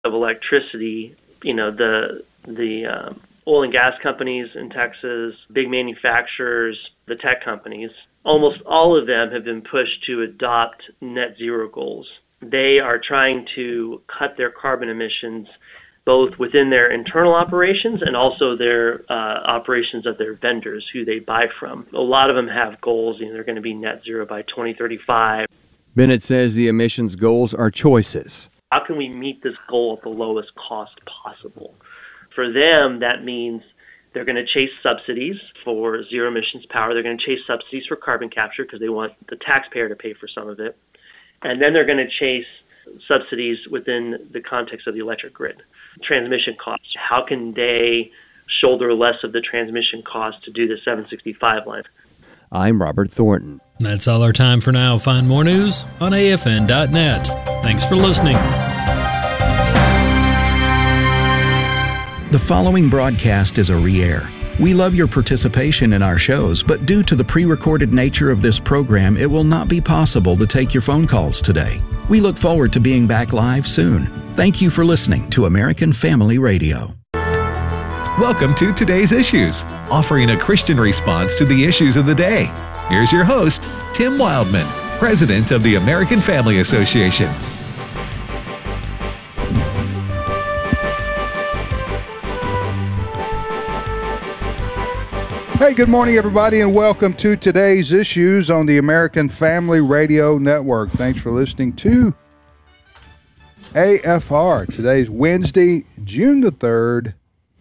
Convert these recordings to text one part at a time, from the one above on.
of electricity, the oil and gas companies in Texas, big manufacturers, the tech companies, almost all of them have been pushed to adopt net zero goals. They are trying to cut their carbon emissions both within their internal operations and also their operations of their vendors who they buy from. A lot of them have goals, they're going to be net zero by 2035. Bennett says the emissions goals are choices. How can we meet this goal at the lowest cost possible? For them, that means they're going to chase subsidies for zero emissions power. They're going to chase subsidies for carbon capture because they want the taxpayer to pay for some of it. And then they're going to chase subsidies within the context of the electric grid. Transmission costs. How can they shoulder less of the transmission costs to do the 765 line? I'm Robert Thornton. That's all our time for now. Find more news on AFN.net. Thanks for listening. The following broadcast is a re-air. We love your participation in our shows, but due to the pre-recorded nature of this program, it will not be possible to take your phone calls today. We look forward to being back live soon. Thank you for listening to American Family Radio. Welcome to Today's Issues, offering a Christian response to the issues of the day. Here's your host, Tim Wildman, President of the American Family Association. Hey, good morning, everybody, and welcome to Today's Issues on the American Family Radio Network. Thanks for listening to AFR. Today's Wednesday, June the 3rd,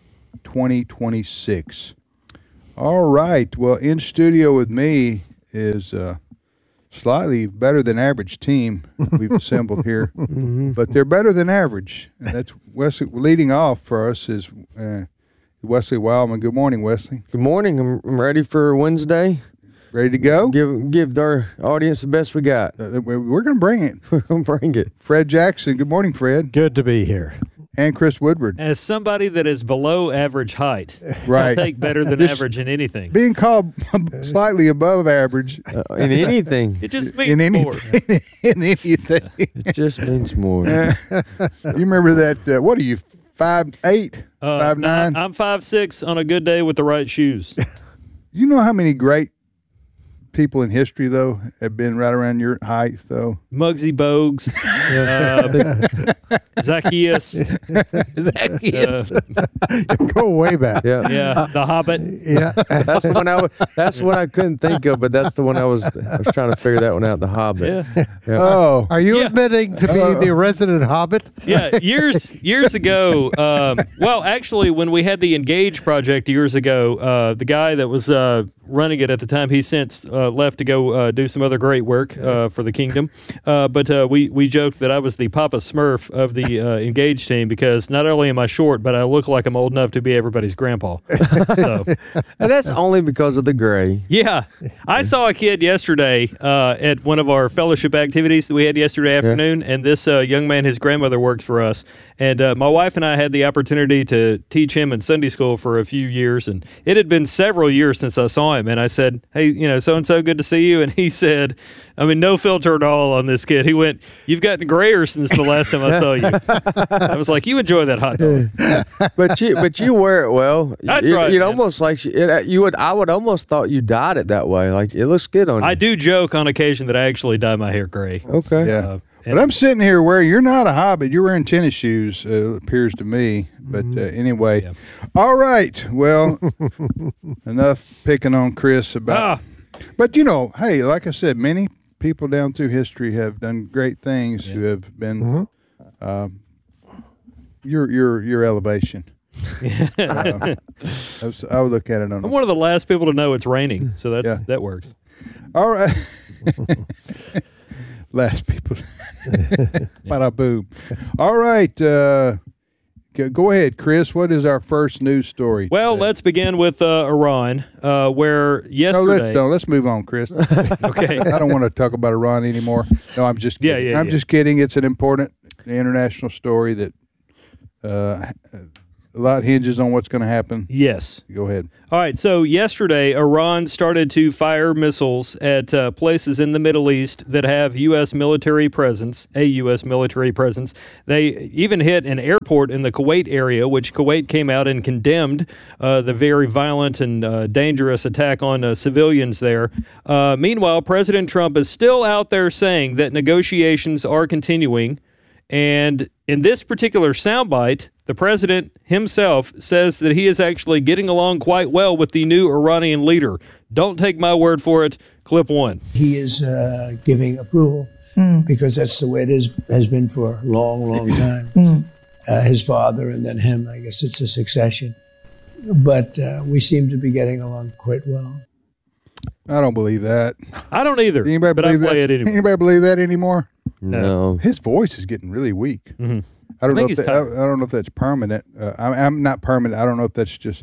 2026. All right. Well, in studio with me is a slightly better than average team we've assembled here, but they're better than average. And that's Wesley. Leading off for us is Wesley Wildman. Good morning, Wesley. Good morning. I'm ready for Wednesday. Ready to go? Give our audience the best we got. We're going to bring it. We're going to bring it. Fred Jackson. Good morning, Fred. Good to be here. And Chris Woodward. As somebody that is below average height, right. I'll take better than average in anything. Being called slightly above average. In anything. It just means more. In anything. It just means more. You remember that, what are you, 5'8", 5'9"? I'm 5'6" on a good day with the right shoes. You know how many great people in history, though, have been right around your height, though? Muggsy Bogues, Zacchaeus. Go way back. Yeah, The Hobbit. Yeah, that's the one that's what I couldn't think of, but that's the one I was trying to figure that one out. The Hobbit. Yeah. Oh, are you admitting to being the resident Hobbit? Yeah, years ago. Well, actually, when we had the Engage project years ago, the guy that was running it at the time, he since left to go do some other great work for the kingdom. But we joked that I was the Papa Smurf of the Engage team because not only am I short, but I look like I'm old enough to be everybody's grandpa. So. And that's only because of the gray. Yeah. I saw a kid yesterday at one of our fellowship activities that we had yesterday afternoon, and this young man, his grandmother works for us. And my wife and I had the opportunity to teach him in Sunday school for a few years, and it had been several years since I saw him. And I said, hey, so-and-so, good to see you. And he said, no filter at all on this kid. He went, you've gotten grayer since the last time I saw you. I was like, you enjoy that hot dog. But you wear it well. That's right. You'd almost like I would almost thought you dyed it that way. Like it looks good on you. I do joke on occasion that I actually dye my hair gray. Okay. Yeah. But I'm sitting here where you're not a hobbit. You're wearing tennis shoes, it appears to me. But anyway. Yeah. All right. Well, enough picking on Chris about. But, hey, like I said, many people down through history have done great things who have been your elevation. I would look at it on. I'm one of the last people to know it's raining, so that works. All right. Last people. Bada boom. All right. Go ahead, Chris. What is our first news story? Well, let's begin with Iran, where yesterday... No, let's move on, Chris. Okay. I don't want to talk about Iran anymore. No, I'm just kidding. I'm just kidding. It's an important international story that a lot hinges on what's going to happen. Yes. Go ahead. All right, so yesterday, Iran started to fire missiles at places in the Middle East that have U.S. military presence, a U.S. military presence. They even hit an airport in the Kuwait area, which Kuwait came out and condemned the very violent and dangerous attack on civilians there. Meanwhile, President Trump is still out there saying that negotiations are continuing. And in this particular soundbite, the president himself says that he is actually getting along quite well with the new Iranian leader. Don't take my word for it. Clip one. He is giving approval because that's the way it has been for a long, long time. His father and then him, I guess it's a succession. But we seem to be getting along quite well. I don't believe that. I don't either. Anybody but believe I play that? it anyway. Anybody believe that anymore? No. His voice is getting really weak. Mm-hmm. I don't know if that's permanent. I'm not permanent. I don't know if that's just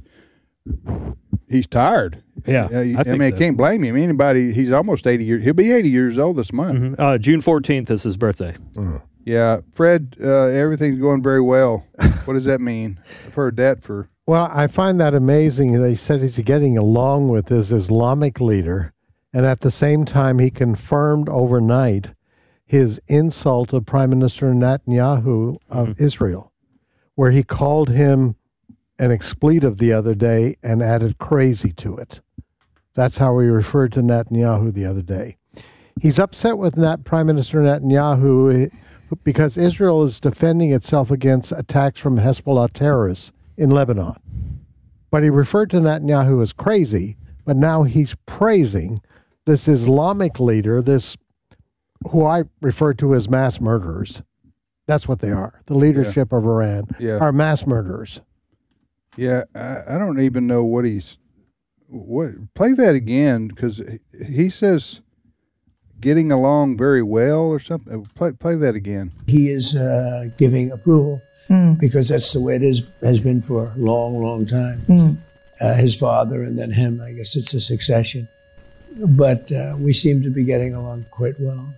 he's tired. Yeah, I mean, I can't blame him. Anybody, he's almost 80 years. He'll be 80 years old this month. Mm-hmm. June 14th is his birthday. Yeah, Fred, everything's going very well. What does that mean? I've heard that for. Well, I find that amazing. They said he's getting along with his Islamic leader, and at the same time, he confirmed overnight his insult of Prime Minister Netanyahu of Israel, where he called him an expletive the other day and added crazy to it. That's how he referred to Netanyahu the other day. He's upset with Prime Minister Netanyahu because Israel is defending itself against attacks from Hezbollah terrorists in Lebanon. But he referred to Netanyahu as crazy, but now he's praising this Islamic leader, who I refer to as mass murderers. That's what they are. The leadership of Iran are mass murderers. Yeah, I don't even know what play that again, because he says getting along very well or something. Play that again. He is giving approval because that's the way it has been for a long, long time. His father and then him, I guess it's a succession. But we seem to be getting along quite well.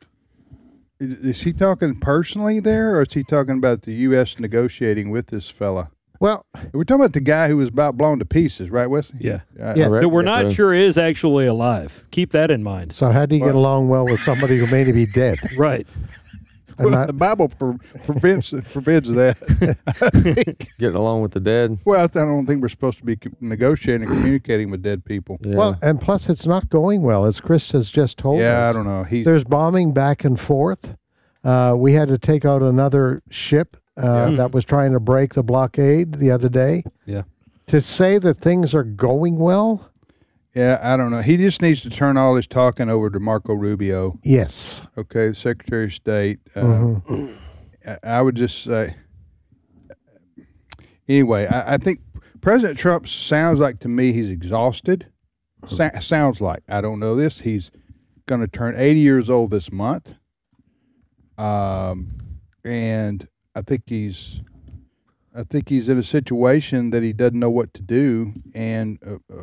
Is he talking personally there, or is he talking about the U.S. negotiating with this fella? Well, we're talking about the guy who was about blown to pieces, right, Wesley? Yeah. That we're not sure is actually alive. Keep that in mind. So how do you get along well with somebody who may be dead? Right. Well, the Bible forbids that. Getting along with the dead. Well, I don't think we're supposed to be negotiating and communicating with dead people. Yeah. Well, and plus it's not going well, as Chris has just told us. Yeah, I don't know. There's bombing back and forth. We had to take out another ship that was trying to break the blockade the other day. Yeah. To say that things are going well? Yeah, I don't know. He just needs to turn all his talking over to Marco Rubio. Yes. Okay, the Secretary of State. I would just say, anyway, I think President Trump sounds like, to me, he's exhausted. Sounds like. I don't know this. He's going to turn 80 years old this month. And I think he's in a situation that he doesn't know what to do. And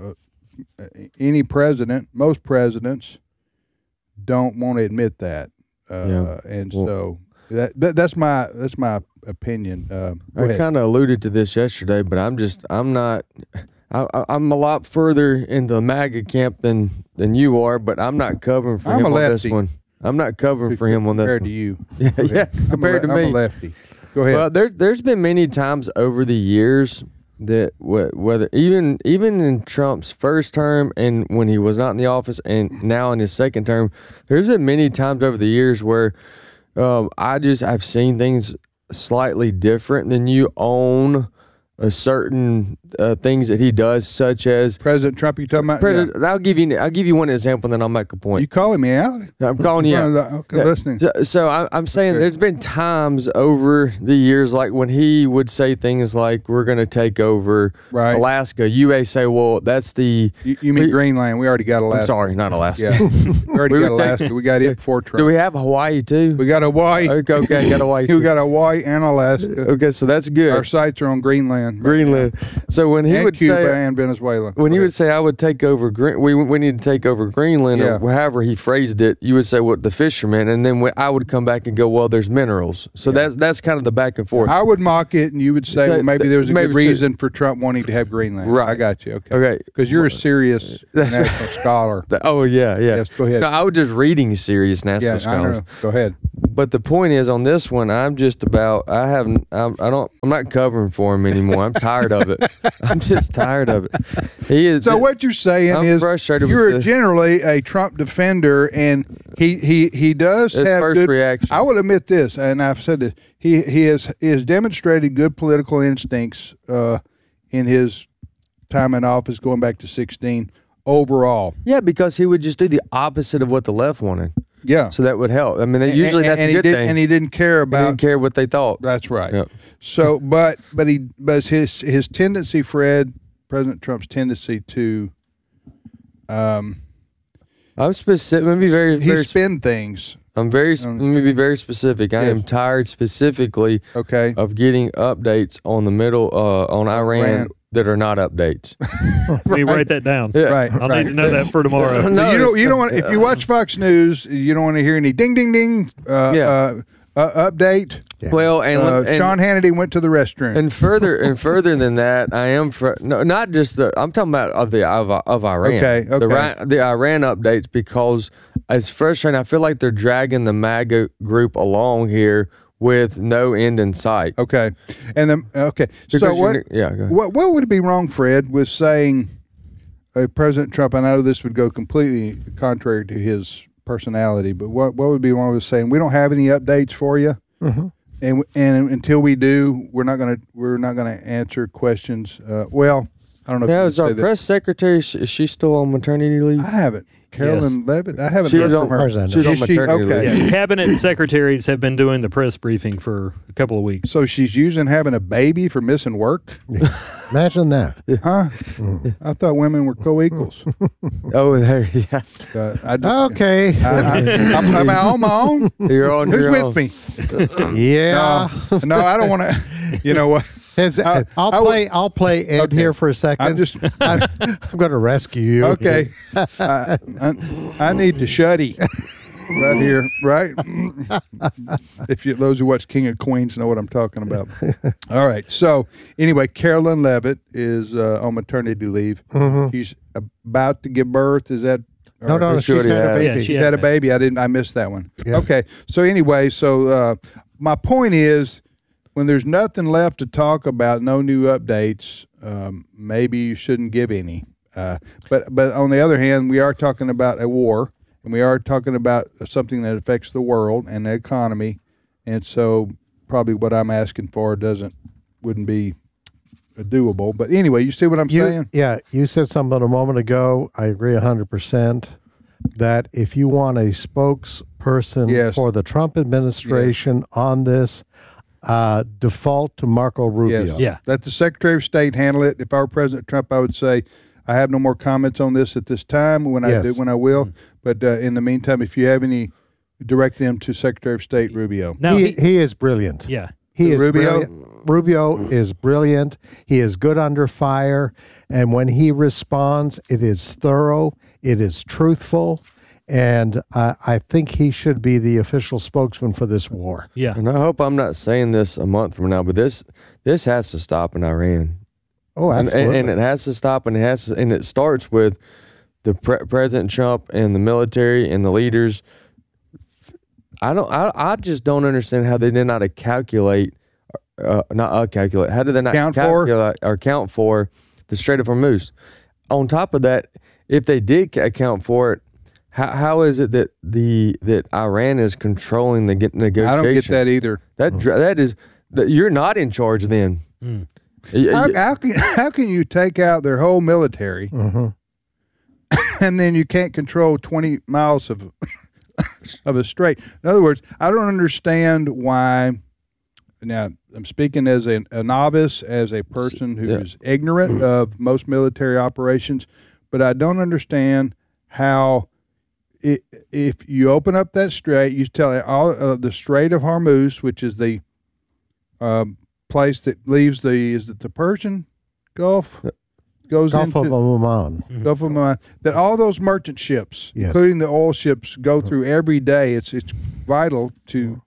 most presidents don't want to admit that. So that's my opinion. I kind of alluded to this yesterday, but I'm a lot further into the MAGA camp than you are, but I'm not covering for him on this one. I'm not covering for him on this one. Compared to you. Yeah, compared to me. I'm a lefty. Go ahead. Well, there's been many times over the years that whether even in Trump's first term and when he was not in the office and now in his second term, there's been many times over the years where I've seen things slightly different than you on a certain things that he does, such as President Trump. You talking about? Yeah. I'll give you one example, and then I'll make a point. You calling me out? I'm calling you out. Okay, listening. So I'm saying there's been times over the years, like when he would say things like, "We're going to take over Alaska." You say, "Well, that's the." You mean Greenland? We already got Alaska. I'm sorry, not Alaska. Yeah, we already got Alaska. We got it before Trump. Do we have Hawaii too? We got Hawaii. Okay, got Hawaii. We got Hawaii and Alaska. Okay, so that's good. Our sights are on Greenland. Greenland. So when he and would Cuba say and Venezuela. when he would say I would take over we need to take over Greenland, Yeah. or however he phrased it, you would say what the fishermen, and then I would come back and go, well, there's minerals. So that's kind of the back and forth. I would mock it, and you would say well, maybe there was a good reason for Trump wanting to have Greenland. Right. I got you. Okay. Because you're a serious national scholar. Oh yeah. Yes, go ahead. No, I was just reading serious national scholars. I know. Go ahead. But the point is, on this one, I'm not covering for him anymore. I'm tired of it. I'm just tired of it. He is. So what you're saying is you're generally a Trump defender, and he does have first good reaction. I will admit this, and I've said this. He has demonstrated good political instincts in his time in office, going back to 2016. Overall, yeah, because he would just do the opposite of what the left wanted. Yeah, so that would help. I mean, usually that's a good thing. And he didn't care about. He didn't care what they thought. That's right. Yep. So, but his tendency, Fred, President Trump's tendency to, I'm specific. Let me be very spin things. Let me be very specific. I am tired specifically of getting updates on the middle on Iran that are not updates. Let me write that down. Yeah. Right. I'll need to know that for tomorrow. No, you don't want. If you watch Fox News, you don't want to hear any ding ding ding update. Yeah. Well, and Sean Hannity went to the restroom. And further than that, I am not just I'm talking about of Iran. Okay. The Iran updates, because it's frustrating. I feel like they're dragging the MAGA group along here with no end in sight. Okay. And then so what would be wrong, Fred, with saying President Trump, and I know this would go completely contrary to his personality, but what would be wrong with saying we don't have any updates for you? Mm-hmm. And until we do, we're not gonna answer questions. Well, I don't know. Now, is our press secretary? Is she still on maternity leave? I haven't. Carolyn Levitt. I haven't. She was heard on from her. She's on maternity leave. Yeah, cabinet secretaries have been doing the press briefing for a couple of weeks. So she's using having a baby for missing work. Imagine that, huh? I thought women were co-equals. Oh, there, yeah. Okay. Am I on my own? You're on. Who's your with own. me? Yeah. No, I don't want to. You know what? I'll play Ed here for a second. I'm going to rescue you. Okay. I need to shuddy right here, right? Those who watch King of Queens know what I'm talking about. All right. So anyway, Carolyn Levitt is on maternity leave. Mm-hmm. She's about to give birth. Is that? No, she's had a baby. Yeah, she had a baby. I missed that one. Yeah. Okay. So anyway, my point is, when there's nothing left to talk about, no new updates, maybe you shouldn't give any. But on the other hand, we are talking about a war, and we are talking about something that affects the world and the economy, and so probably what I'm asking for wouldn't be doable. But anyway, you see what I'm saying? Yeah, you said something a moment ago. I agree 100% that if you want a spokesperson for the Trump administration on this, default to Marco Rubio. Yes. Yeah. Let the Secretary of State handle it. If I were President Trump, I would say, I have no more comments on this at this time. When I will. Mm-hmm. But in the meantime, if you have any, direct them to Secretary of State Rubio. No, he is brilliant. Yeah. He is Rubio. Brilliant. Rubio is brilliant. He is good under fire. And when he responds, it is thorough. It is truthful. And I think he should be the official spokesman for this war. Yeah. And I hope I'm not saying this a month from now, but this has to stop in Iran. Oh, absolutely. And it has to stop, and it starts with the President Trump and the military and the leaders. I just don't understand how they did not calculate. How did they not account for the Strait of Hormuz? On top of that, if they did account for it, how is it that Iran is controlling the negotiation? I don't get that either. That is you're not in charge then. Mm. How can you take out their whole military, and then you can't control 20 miles of a strait? In other words, I don't understand why. Now, I'm speaking as a novice, as a person who is ignorant of most military operations, but I don't understand how. If you open up that strait, you tell all the Strait of Hormuz, which is the place that leaves is it the Persian Gulf? Goes Gulf into of Oman. Gulf of Oman. That all those merchant ships, Yes. including the oil ships, go through every day. It's vital to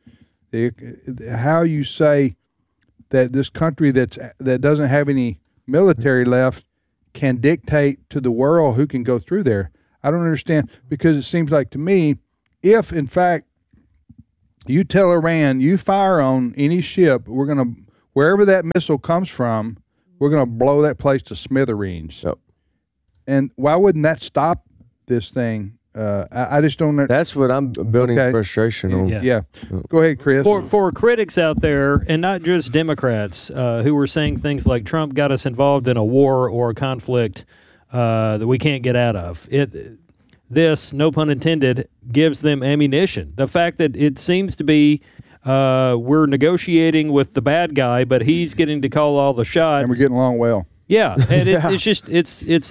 how you say that this country that doesn't have any military left can dictate to the world who can go through there. I don't understand, because it seems like to me, if in fact you tell Iran you fire on any ship, we're going to, wherever that missile comes from, we're going to blow that place to smithereens. Yep. And why wouldn't that stop this thing? I just don't know. That's what I'm building frustration on. Yeah. Go ahead, Chris. For critics out there, and not just Democrats, who were saying things like Trump got us involved in a war or a conflict that we can't get out of. This, no pun intended, gives them ammunition. The fact that it seems to be we're negotiating with the bad guy, but he's getting to call all the shots. And we're getting along well. Yeah, and it's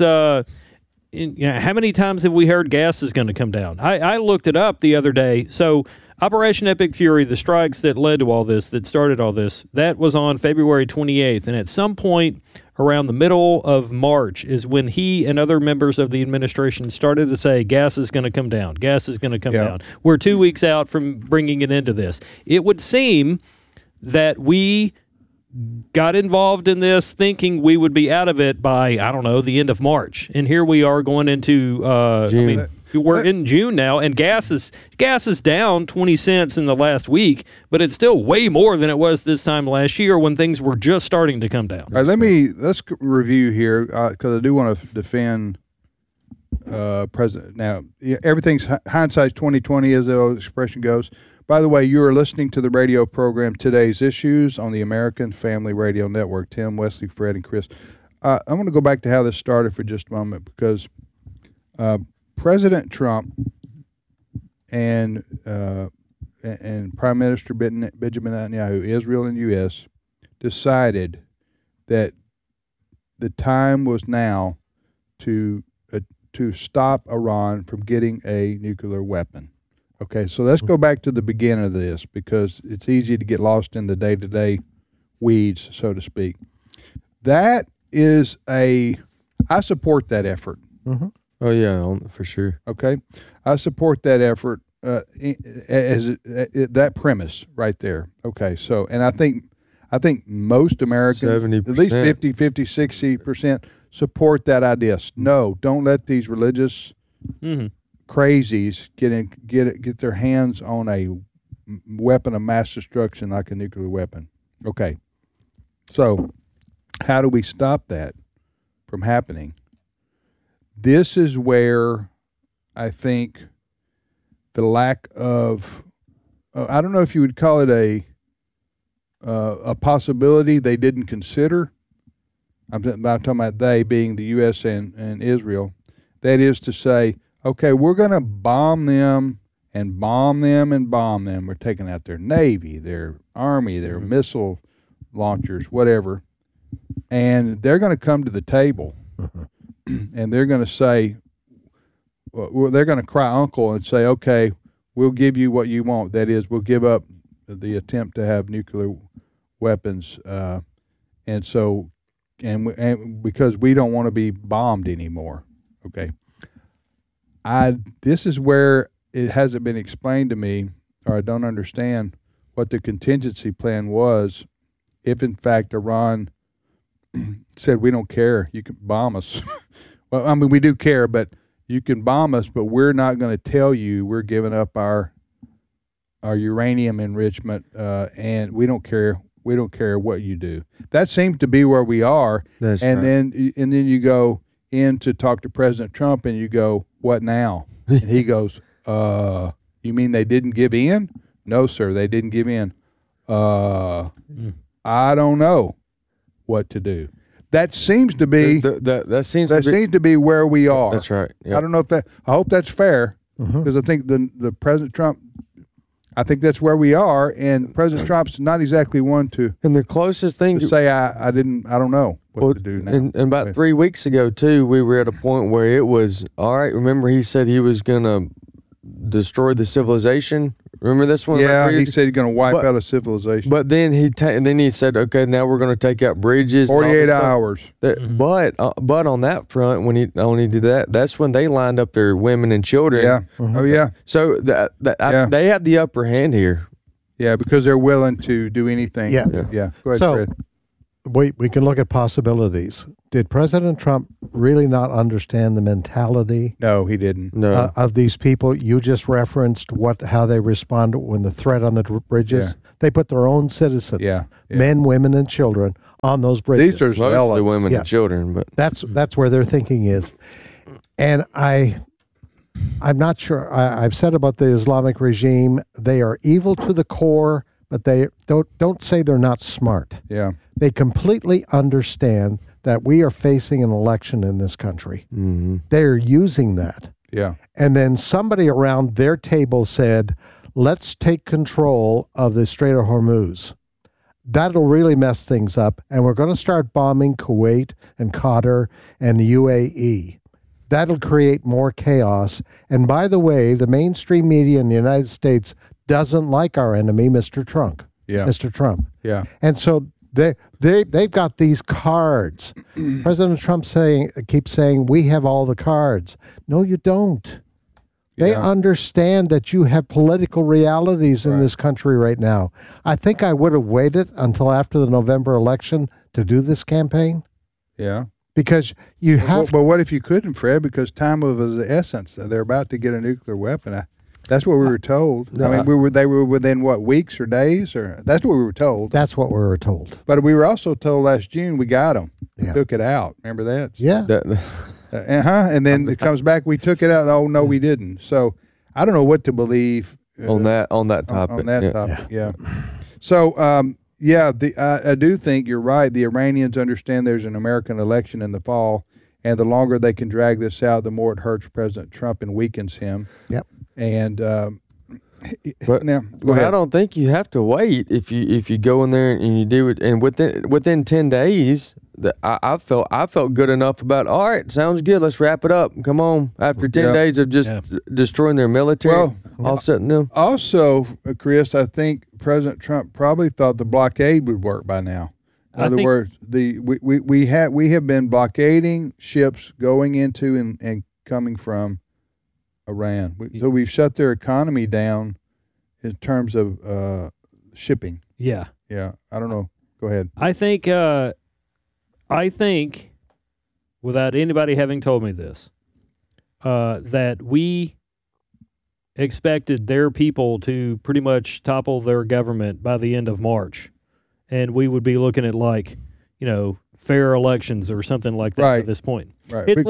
how many times have we heard gas is going to come down? I looked it up the other day. So Operation Epic Fury, the strikes that led to all this, that started all this, that was on February 28th. And at some point around the middle of March is when he and other members of the administration started to say gas is going to come down. Gas is going to come down. We're 2 weeks out from bringing it into this. It would seem that we got involved in this thinking we would be out of it by, I don't know, the end of March. And here we are going into, June. We're in June now, and gas is down 20 cents in the last week, but it's still way more than it was this time last year when things were just starting to come down. All right, let's review here, because I do want to defend President. Now, everything's hindsight's 20/20, as the old expression goes. By the way, you are listening to the radio program Today's Issues on the American Family Radio Network. Tim, Wesley, Fred, and Chris. I'm going to go back to how this started for just a moment, because President Trump and Prime Minister Benjamin Netanyahu, Israel and U.S., decided that the time was now to stop Iran from getting a nuclear weapon. Okay, so let's go back to the beginning of this, because it's easy to get lost in the day-to-day weeds, so to speak. That is I support that effort. Mm-hmm. Oh, yeah, for sure. Okay, I support that effort as that premise right there. Okay, so, and I think most Americans, 70%. at least 50, 60% support that idea. No, don't let these religious crazies get their hands on a weapon of mass destruction like a nuclear weapon. Okay, so how do we stop that from happening? This is where I think the lack of I don't know if you would call it a possibility they didn't consider. I'm talking about they being the U.S. and Israel. That is to say, okay, we're going to bomb them and bomb them and bomb them. We're taking out their Navy, their Army, their missile launchers, whatever. And they're going to come to the table and they're going to say, well, they're going to cry uncle and say, okay, we'll give you what you want. That is, we'll give up the attempt to have nuclear weapons. And because we don't want to be bombed anymore. Okay. This is where it hasn't been explained to me, or I don't understand what the contingency plan was if, in fact, Iran said, we don't care, you can bomb us. Well, I mean, we do care, but you can bomb us, but we're not going to tell you we're giving up our uranium enrichment, and we don't care. We don't care what you do. That seems to be where we are. That's and right. then you go in to talk to President Trump, and you go, what now? And he goes, you mean they didn't give in? No, sir, they didn't give in. I don't know what to do. That seems to be that seems to be where we are. That's right. Yep. I don't know if that. I hope that's fair, because I think the President Trump. I think that's where we are, and President Trump's not exactly one to. And the closest thing to say I don't know what to do now. And about 3 weeks ago too, we were at a point where it was all right. Remember, he said he was going to destroy the civilization Remember this one? Yeah, right he said he's going to wipe out a civilization. But then he said, okay, now we're going to take out bridges. 48 hours. But on that front, when he did that, that's when they lined up their women and children. Yeah. Oh, yeah. So they have the upper hand here. Yeah, because they're willing to do anything. Yeah. Yeah. Go ahead, So Fred. we can look at possibilities. Did President Trump really not understand the mentality? No, he didn't. No. Of these people? You just referenced how they respond when the threat on the bridges. Yeah. They put their own citizens, men, women, and children, on those bridges. These are mostly women and children, but that's where their thinking is. And I'm not sure. I've said about the Islamic regime, they are evil to the core, but they don't say they're not smart. Yeah. They completely understand that we are facing an election in this country. Mm-hmm. They're using that. Yeah. And then somebody around their table said, let's take control of the Strait of Hormuz. That'll really mess things up. And we're going to start bombing Kuwait and Qatar and the UAE. That'll create more chaos. And by the way, the mainstream media in the United States doesn't like our enemy, Mr. Trump. Yeah. Mr. Trump. Yeah. And so they've got these cards. President Trump keeps saying, we have all the cards. No, you don't. They understand that you have political realities in this country right now. I think I would have waited until after the November election to do this campaign. Yeah. Because you have. But what if you couldn't, Fred? Because time was the essence. They're about to get a nuclear weapon. That's what we were told. I mean, they were within weeks or days, or that's what we were told. That's what we were told. But we were also told last June we got them. We took it out. Remember that? Yeah. And then it comes back. We took it out. Oh no, we didn't. So I don't know what to believe on that topic. On that topic, yeah. So I do think you're right. The Iranians understand there's an American election in the fall, and the longer they can drag this out, the more it hurts President Trump and weakens him. Yep. And but now, go ahead. I don't think you have to wait if you go in there and you do it, and within 10 days, I felt good enough about. All right, sounds good. Let's wrap it up. Come on. After 10 days of just destroying their military, offsetting them. Also, Chris, I think President Trump probably thought the blockade would work by now. In other words, we have been blockading ships going into and coming from Iran. So we've shut their economy down in terms of shipping. Yeah. Yeah. I don't know. Go ahead. I think, without anybody having told me this, that we expected their people to pretty much topple their government by the end of March, and we would be looking at fair elections or something like that at this point. Right. It's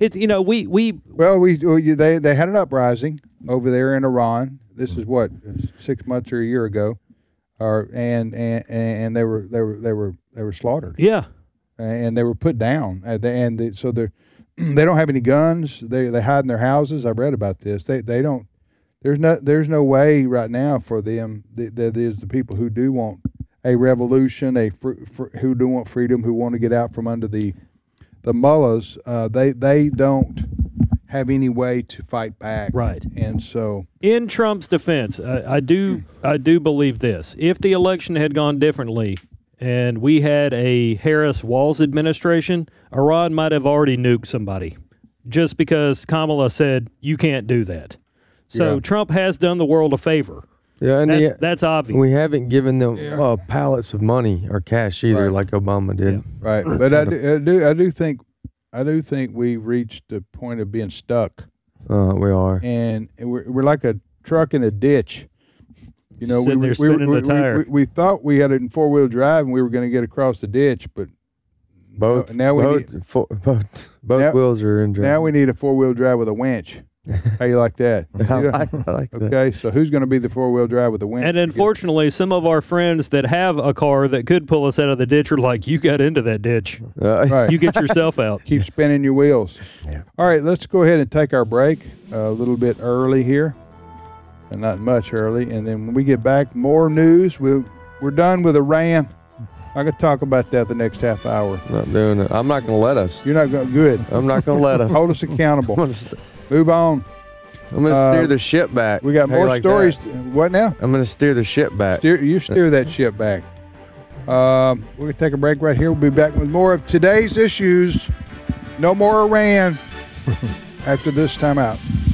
they had an uprising over there in Iran. This is what 6 months or a year ago, and they were slaughtered. Yeah. And they were put down, so they don't have any guns. They hide in their houses. I read about this. They don't. There's no way right now for them. That is the people who do want a revolution, who do want freedom, who want to get out from under the mullahs. They don't have any way to fight back. Right. And so, in Trump's defense, I do believe this: if the election had gone differently, and we had a Harris-Walz administration, Iran might have already nuked somebody, just because Kamala said you can't do that. So Trump has done the world a favor. Yeah, and that's obvious. We haven't given them pallets of money or cash either, like Obama did. Yeah. Right, but I do think we've reached the point of being stuck. We are, and we're like a truck in a ditch. You know, we thought we had it in 4-wheel drive and we were going to get across the ditch, but both wheels are in drive. Now we need a 4-wheel drive with a winch. How you like that? I like that. Okay, so who's going to be the 4-wheel drive with the winch? And unfortunately, some of our friends that have a car that could pull us out of the ditch are like, you got into that ditch. Right. You get yourself out. Keep spinning your wheels. Yeah. All right, let's go ahead and take our break a little bit early here. And not much early. And then when we get back, more news. We're done with Iran. I'm going to talk about that the next half hour. Not doing it. I'm not going to let us. You're not going to. Good. I'm not going to let us. Hold us accountable. Move on. I'm going to steer the ship back. We got more stories. What now? I'm going to steer the ship back. You steer that ship back. We're going to take a break right here. We'll be back with more of today's issues. No more Iran after this time out.